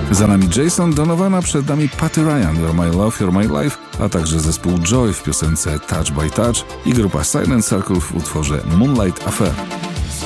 Za nami Jason Donovan, przed nami Patty Ryan, You're My Love, You're My Life, a także zespół Joy w piosence Touch by Touch i grupa Silent Circle w utworze Moonlight Affair.